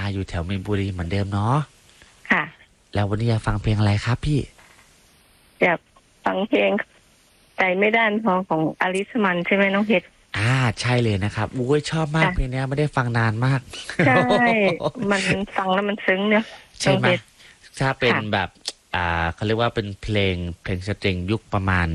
อยู่แถวมีนบุรีเหมือนเดิมเนาะค่ะแล้ววันนี้อยากฟังเพลงอะไรครับพี่อยากฟังเพลงใจไม่ด้านพอของอลิสมันใช่ไหมน้องเพชรใช่เลยนะครับอุ้ยชอบมากเพลงนี้ไม่ได้ฟังนานมากใช่มันฟังแล้วมันซึ้งเนี่ยน้ใช่ไหมองเพชรถ้าเป็นค่ะแบบเขาเรียกว่าเป็นเพลงสตริงยุคประมาณ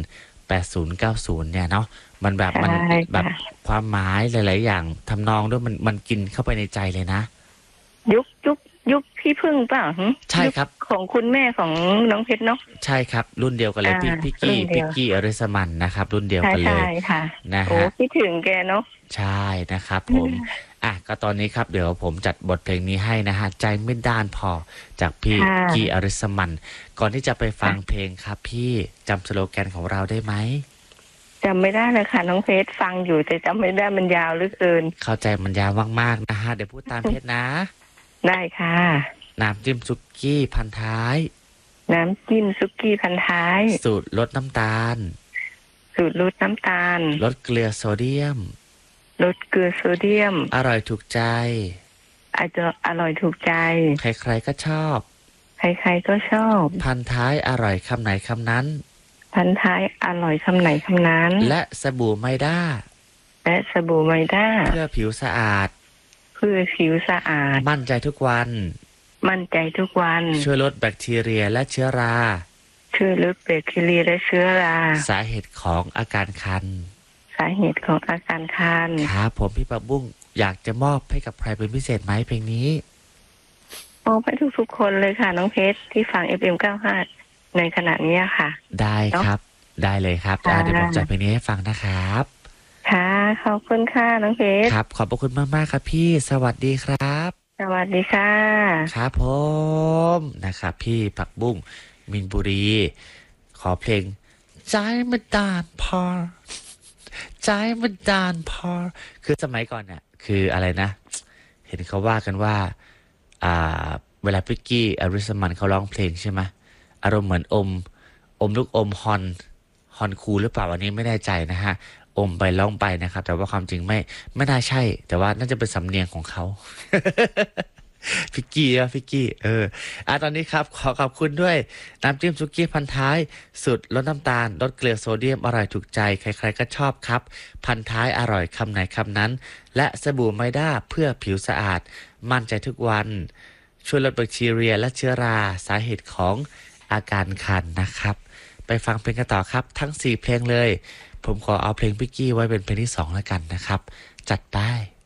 80-90เนี่ยเนาะมันแบบใช่มันแบบค่ะความหมายหลายๆอย่างทำนองด้วยมันกินเข้าไปในใจเลยนะยุคพี่พึ่งเปล่ายุคใช่ครับของคุณแม่ของน้องเพชรเนาะใช่ครับรุ่นเดียวกันเลยพี่กี้รุ่นเดียวอริสมันนะครับรุ่นเดียวใช่ใช่กันเลยค่ะนะโอ้ฮะคิดถึงแกเนาะใช่นะครับผมก็ตอนนี้ครับเดี๋ยวผมจัดบทเพลงนี้ให้นะฮะใจไม่ด้านพอจากพี่ค่ะกี้อริสมันก่อนที่จะไปฟังค่ะเพลงครับพี่จำสโลแกนของเราได้ไหมจำไม่ได้เลยค่ะน้องเพชรฟังอยู่แต่จำไม่ได้มันยาวเหลือเกินเข้าใจมันยาวมากๆนะฮะเดี๋ยวพูดตามเพจนะได้ค่ะน้ำจิ้มซุกี้พันท้ายน้ำจิ้มซุกี้พันท้ายสูตรลดน้ำตาลสูตรลดน้ำตาลลดเกลือโซเดียมลดเกลือโซเดียมอร่อยถูกใจอาจจะอร่อยถูกใจใครๆก็ชอบใครๆก็ชอบพันท้ายอร่อยคำไหนคำนั้นพันท้ายอร่อยคำไหนคำนั้นและสบู่ไมด้าและสบู่ไมด้าเพื่อผิวสะอาดเพื่อผิวสะอาดมั่นใจทุกวันมั่นใจทุกวันช่วยลดแบคทีเรียและเชื้อราช่วยลดแบคทีเรียและเชื้อราสาเหตุของอาการคันสาเหตุของอาการคันครับผมพี่ปักบุ้งอยากจะมอบให้กับใครเป็นพิเศษไหมเพลงนี้มอบให้ทุกๆคนเลยค่ะน้องเพชรที่ฟัง FM95 ในขณะนี้ค่ะได้ครับได้เลยครับเดี๋ยวผมจัดเพลงนี้ให้ฟังนะครับค่ะขอบคุณค่ะน้องเพชรครับขอบพระคุณมากๆครับพี่สวัสดีครับสวัสดีค่ะครับผมนะครับพี่ผักบุ้งมินบุรีขอเพลงใจมันดานพอใจมันดานพอคือสมัยก่อนเนี่ยคืออะไรนะเห็นเขาว่ากันว่าอ่าเวลาพิกกี้อริสมันเขาร้องเพลงใช่ไหมอารมณ์เหมือนอมลูกอมฮอนคูหรือเปล่าอันนี้ไม่แน่ใจนะฮะอมไปร้องไปนะครับแต่ว่าความจริงไม่น่าใช่แต่ว่าน่าจะเป็นสำเนียงของเขา พิกกี้ตอนนี้ครับขอขอบคุณด้วยน้ำจิ้มซุกี้พันท้ายสูตรลดน้ำตาลลดเกลือโซเดียมอร่อยถูกใจใครๆก็ชอบครับพันท้ายอร่อยคำไหนคำนั้นและสบู่ไมด้าเพื่อผิวสะอาดมั่นใจทุกวันช่วยลดแบคทีเรียและเชื้อราสาเหตุของอาการคันนะครับไปฟังเพลงกันต่อครับทั้ง4เพลงเลยผมขอเอาเพลงพิกกี้ไว้เป็นเพลงที่2แล้วกันนะครับจัดได้